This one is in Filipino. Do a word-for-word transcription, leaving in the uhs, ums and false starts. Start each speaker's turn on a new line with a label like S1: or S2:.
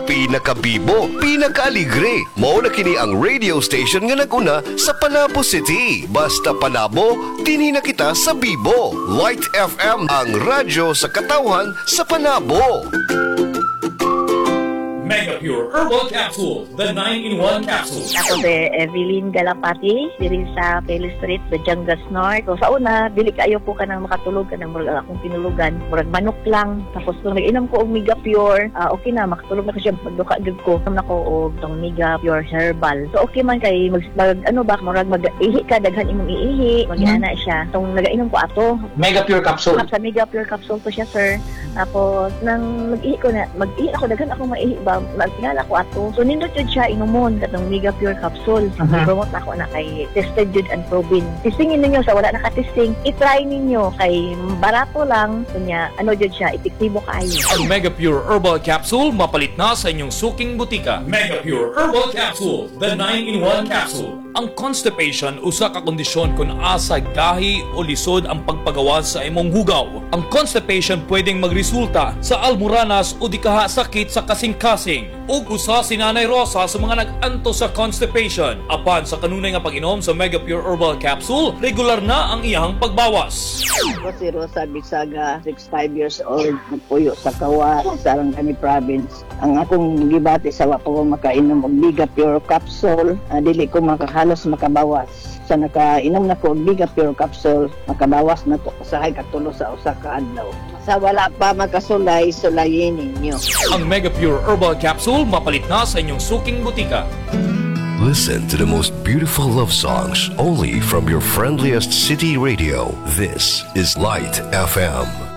S1: pinakabibo, pinakaaligre. Mao na kini ang radio station nga naguna sa Panabo City. Basta Panabo, dinhi na kita sa Bibo. Light F M, ang radyo sa katawhan sa Panabo.
S2: Mega Pure Herbal Capsule, the nine in one capsule.
S3: Ako be Evelyn Galapati, diri sa Pele Street, Bajangas North. So sa una, dili kayo po ka nang makatulog ka nang murag akong tinulugan. Murag manok lang. Tapos kung nag-inom ko og Mega Pure, uh, okay na, makatulog na ko siya. Pagduka gud ko. Inom na ko og tong Mega Pure Herbal. So okay man kay mag, mag ano ba, murag mag-ihi ka, daghan imong iihi. Mag-ana siya. Tong nag-inom ko ato.
S4: Mega Pure Capsule.
S3: Sa Mega Pure Capsule to siya, sir. Tapos nang mag-ihi ko na, mag-ihi ako, daghan ako maihi ba, magtingala ko ato. So nindot yun siya inumon katong Mega Pure Capsule.
S4: Uh-huh.
S3: I-promote na ako na kay tested yun and proven. Testingin ninyo sa wala nakatesting. I-try ninyo kay barato lang. Kunya, ano yun siya, epektibo kayo.
S2: Ang Mega Pure Herbal Capsule mapalit na sa inyong suking butika. Mega Pure Herbal Capsule, the nine in one capsule. Ang constipation usa ka kondisyon kung asa gahi o lisod ang pagpagawa sa imong hugaw. Ang constipation pwedeng magresulta sa almoranas o di kaha sakit sa kasing-kasing. Ug usa si Nanay Rosa sa mga nag-anto sa constipation. Apan sa kanunay nga pag-inom sa Mega Pure Herbal Capsule, regular na ang iyang pagbawas.
S5: Ako si Rosa Bisaga, sixty-five years old, nagpuyo sa Kawa, Sarangani Province. Ang akong gibati sa wapo ko makainom og Mega Pure Capsule, uh, dili ko makahalos makabawas. Sa nakainom na ko og Mega Pure Capsule, makabawas na ko usahay katulo sa usa ka adlaw. Sa wala pa makasulay, sulayin ninyo.
S2: Ang Mega Pure Herbal Capsule mapalit na sa inyong suking butika.
S1: Listen to the most beautiful love songs only from your friendliest city radio. This is Light F M.